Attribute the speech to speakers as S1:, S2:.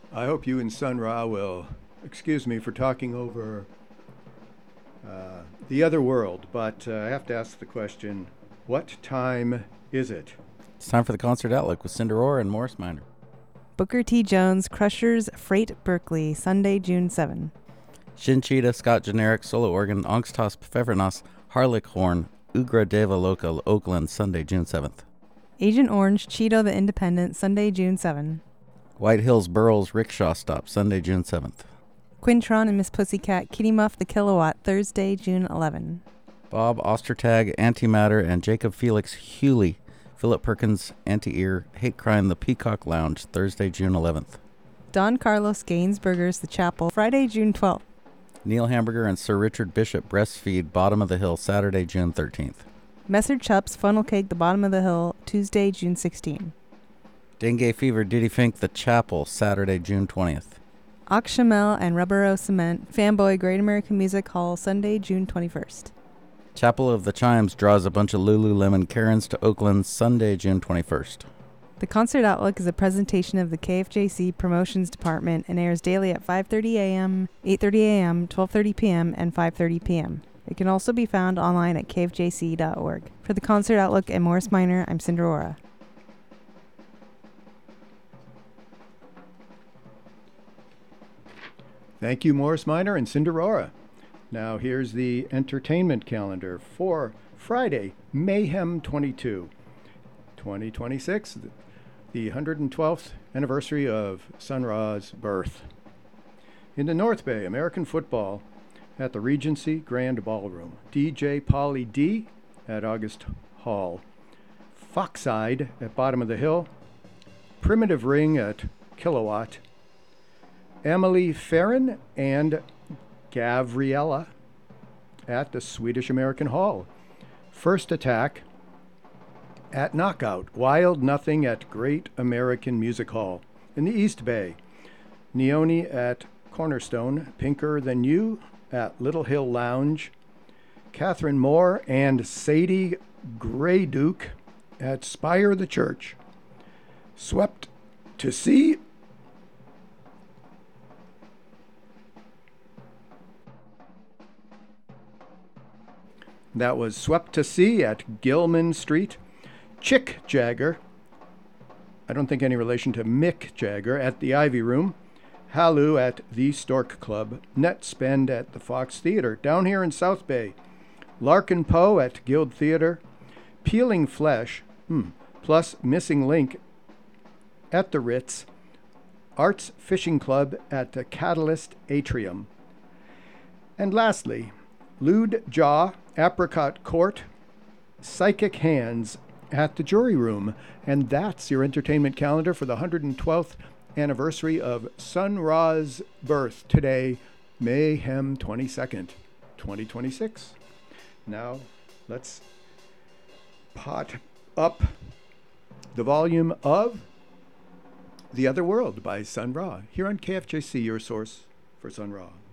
S1: I hope you and Sun Ra will excuse me for talking over the other world, but I have to ask the question, what time is it?
S2: It's time for the Concert Outlook with Cinderora and Morris Minor.
S3: Booker T. Jones, Crushers, Freight, Berkeley, Sunday, June 7.
S2: Shinchita, Scott Generic, Solo Organ, Angstas Pfeffernas, Harlechorn, Ugra Deva Local, Oakland, Sunday, June 7th.
S3: Agent Orange, Cheeto the Independent, Sunday, June 7.
S2: White Hills Burls Rickshaw Stop, Sunday, June 7th.
S3: Quintron and Miss Pussycat, Kitty Muff the Kilowatt, Thursday, June 11.
S2: Bob Ostertag, Antimatter, and Jacob Felix Hewley, Philip Perkins, Anti-Ear, Hate Crime, The Peacock Lounge, Thursday, June 11th.
S3: Don Carlos Gainsburgers, The Chapel, Friday, June 12th.
S2: Neil Hamburger and Sir Richard Bishop, Breastfeed, Bottom of the Hill, Saturday, June 13th.
S3: Messer Chups, Funnel Cake, The Bottom of the Hill, Tuesday, June 16.
S2: Dengue Fever, Diddy Fink, The Chapel, Saturday, June 20th.
S3: Oxshamel and Rubbero Cement, Fanboy, Great American Music Hall, Sunday, June 21st.
S2: Chapel of the Chimes draws a bunch of Lululemon Karens to Oakland, Sunday, June 21st.
S3: The Concert Outlook is a presentation of the KFJC Promotions Department and airs daily at 5:30 a.m., 8:30 a.m., 12:30 p.m., and 5:30 p.m. It can also be found online at kfjc.org. For the Concert Outlook and Morris Minor, I'm Cinderora.
S1: Thank you, Morris Minor and Cinderora. Now here's the entertainment calendar for Friday, Mayhem 22, 2026, the 112th anniversary of Sun Ra's birth. In the North Bay, American football at the Regency Grand Ballroom. DJ Polly D at August Hall. Foxside at Bottom of the Hill. Primitive Ring at Kilowatt. Emily Farron and Gavriella at the Swedish American Hall. First Attack at Knockout. Wild Nothing at Great American Music Hall. In the East Bay, Neoni at Cornerstone. Pinker Than You at Little Hill Lounge. Catherine Moore and Sadie Grayduke at Spire the Church. Swept to Sea That was Swept to Sea at Gilman Street. Chick Jagger, I don't think any relation to Mick Jagger, at the Ivy Room. Halu at the Stork Club. Net Spend at the Fox Theater. Down here in South Bay, Larkin Poe at Guild Theater. Peeling Flesh, plus Missing Link at the Ritz. Arts Fishing Club at the Catalyst Atrium. And lastly, Lewd Jaw, Apricot Court, Psychic Hands at the Jury Room. And that's your entertainment calendar for the 112th anniversary of Sun Ra's birth today, Mayhem 22nd, 2026. Now, let's pot up the volume of The Other World by Sun Ra, here on KFJC, your source for Sun Ra.